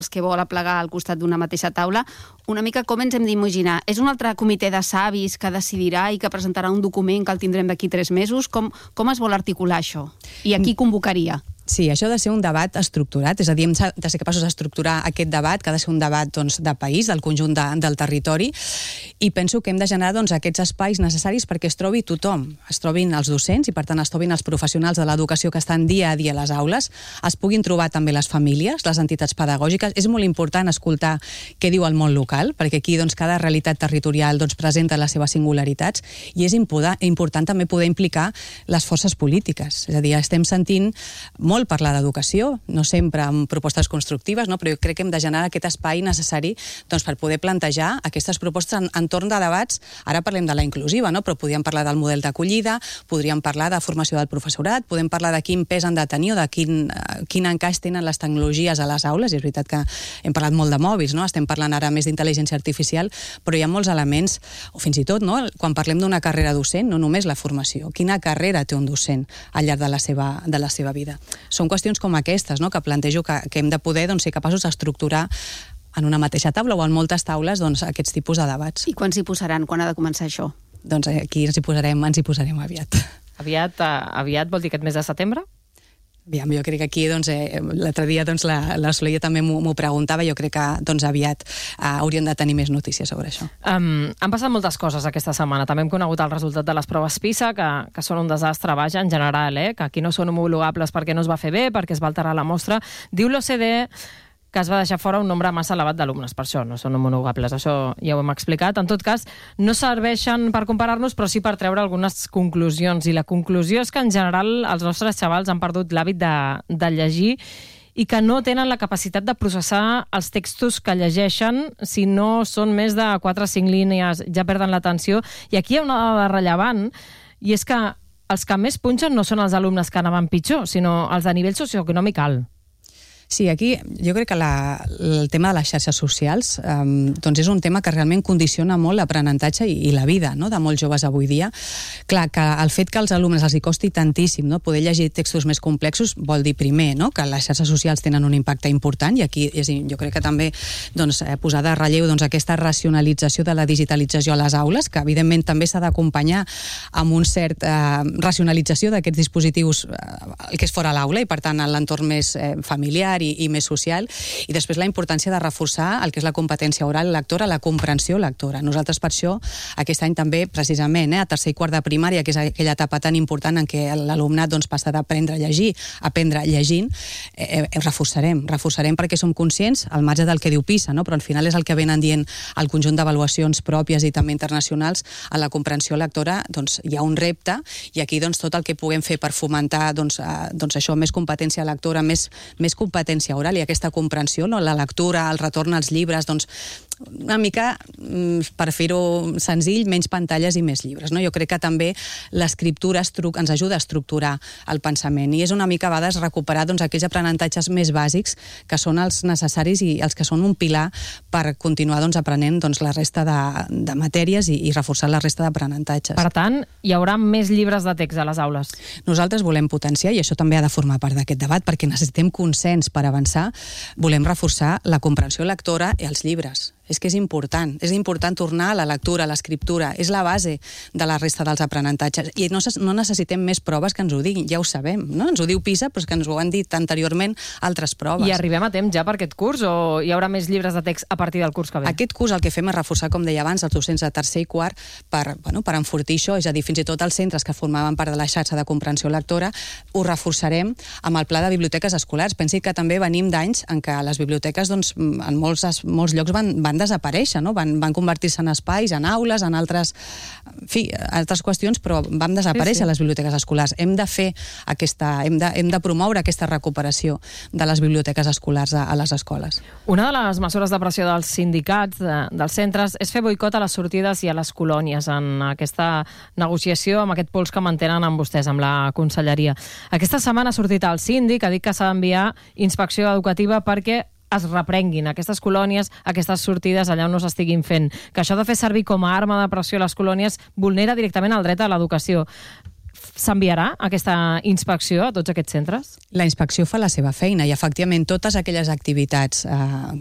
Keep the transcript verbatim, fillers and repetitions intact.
que vol aplegar al costat d'una mateixa taula, una mica com ens hem d'imaginar? És un altre comitè de savis que decidirà i que presentarà un document que el tindrem d'aquí tres mesos? Com, com es vol articular això? I a qui convocaria? Sí, això ha de ser un debat estructurat, és a dir, hem de ser capaços d'estructurar aquest debat, que ha de ser un debat doncs, de país, del conjunt de, del territori, i penso que hem de generar doncs, aquests espais necessaris perquè es trobi tothom, es trobin els docents i per tant es trobin els professionals de l'educació que estan dia a dia a les aules, es puguin trobar també les famílies, les entitats pedagògiques. És molt important escoltar què diu el món local, perquè aquí doncs, cada realitat territorial doncs, presenta les seves singularitats, i és important també poder implicar les forces polítiques. És a dir, estem sentint molt parlar d'educació, no sempre amb propostes constructives, no? Però jo crec que hem de generar aquest espai necessari doncs, per poder plantejar aquestes propostes en, entorn de debats. Ara parlem de la inclusiva, no? Però podríem parlar del model d'acollida, podríem parlar de formació del professorat, podem parlar de quin pes han de tenir o de quin, quin encaix tenen les tecnologies a les aules. I és veritat que hem parlat molt de mòbils, no? Estem parlant ara més d'intel·ligència artificial, però hi ha molts elements, o fins i tot, no? Quan parlem d'una carrera docent, no només la formació, quina carrera té un docent al llarg de la seva, de la seva vida. Són qüestions com aquestes, no? Que plantejo que, que hem de poder doncs, ser capaços d'estructurar en una mateixa taula o en moltes taules doncs, aquests tipus de debats. I quan s'hi posaran? Quan ha de començar això? Doncs aquí ens hi posarem, ens hi posarem aviat. Aviat, aviat vol dir aquest mes de setembre? Aviam, jo crec que aquí, doncs, eh, l'altre dia doncs, la, la Soleia també m'ho preguntava, jo crec que doncs, aviat eh, hauríem de tenir més notícies sobre això. Um, han passat moltes coses aquesta setmana. També hem conegut el resultat de les proves PISA, que, que són un desastre, vaja, en general, eh? Que aquí no són homologables perquè no es va fer bé, perquè es va alterar la mostra. Diu l'O C D E que es va deixar fora un nombre massa elevat d'alumnes. Per això no són homologables, això ja ho hem explicat. En tot cas, no serveixen per comparar-nos, però sí per treure algunes conclusions. I la conclusió és que, en general, els nostres xavals han perdut l'hàbit de, de llegir i que no tenen la capacitat de processar els textos que llegeixen. Si no són més de quatre o cinc línies, ja perden l'atenció. I aquí hi ha una dada rellevant, i és que els que més punxen no són els alumnes que anaven pitjor, sinó els de nivell socioeconòmic alt. Sí, aquí jo crec que la, el tema de les xarxes socials um, doncs és un tema que realment condiciona molt l'aprenentatge i, i la vida, no?, de molts joves avui dia. Clar, que el fet que als alumnes els hi costi tantíssim, no?, poder llegir textos més complexos vol dir, primer, no?, que les xarxes socials tenen un impacte important, i aquí és, jo crec que també doncs, posar de relleu doncs, aquesta racionalització de la digitalització a les aules, que evidentment també s'ha d'acompanyar amb un cert eh, racionalització d'aquests dispositius eh, el que és fora l'aula, i per tant en l'entorn més eh, familiar I, i més social, i després la importància de reforçar el que és la competència oral lectora, la comprensió lectora. Nosaltres per això aquest any també precisament, eh, a tercer i quart de primària, que és aquella etapa tan important en què l'alumnat doncs, passa d'aprendre a llegir a aprendre llegint, eh, eh, reforçarem, reforçarem perquè som conscients, al marge del que diu PISA, no? Però al final és el que venen dient el conjunt d'avaluacions pròpies i també internacionals, a la comprensió lectora doncs, hi ha un repte, i aquí doncs, tot el que puguem fer per fomentar doncs, eh, doncs això, més competència lectora, més, més competència oral i aquesta comprensió, no? La lectura, el retorn als llibres, doncs una mica, per fer-ho senzill, menys pantalles i més llibres, no? Jo crec que també l'escriptura ens ajuda a estructurar el pensament, i és una mica a vegades recuperar doncs, aquells aprenentatges més bàsics que són els necessaris i els que són un pilar per continuar doncs, aprenent doncs, la resta de, de matèries i, i reforçar la resta d'aprenentatges. Per tant, hi haurà més llibres de text a les aules. Nosaltres volem potenciar, i això també ha de formar part d'aquest debat, perquè necessitem consens per avançar, volem reforçar la comprensió lectora i els llibres. És que és important, és important tornar a la lectura, a l'escriptura, és la base de la resta dels aprenentatges, i no, no necessitem més proves que ens ho diguin, ja ho sabem, no? Ens ho diu PISA, però és que ens ho han dit anteriorment altres proves. I arribem a temps ja per aquest curs, o hi haurà més llibres de text a partir del curs que ve? Aquest curs el que fem és reforçar, com deia abans, els docents de tercer i quart per, bueno, per enfortir això, és a dir, fins i tot els centres que formaven part de la xarxa de comprensió lectora, ho reforçarem amb el pla de biblioteques escolars. Pensi que també venim d'anys en què les biblioteques doncs, en molts, molts llocs van, van desaparèixer, no? Van, van convertir-se en espais, en aules, en altres, en fi, altres qüestions, però vam desaparèixer sí, sí. les biblioteques escolars. Hem de fer aquesta, hem de, hem de promoure aquesta recuperació de les biblioteques escolars a, a les escoles. Una de les mesures de pressió dels sindicats, de, dels centres, és fer boicot a les sortides i a les colònies en aquesta negociació, amb aquest pols que mantenen amb vostès, amb la conselleria. Aquesta setmana ha sortit el síndic, ha dit que s'ha d'enviar inspecció educativa perquè es reprenguin aquestes colònies, aquestes sortides allà on no s'estiguin fent. Que això de fer servir com a arma de pressió a les colònies vulnera directament el dret a l'educació. s'enviarà aquesta inspecció a tots aquests centres? La inspecció fa la seva feina i, efectivament, totes aquelles activitats eh,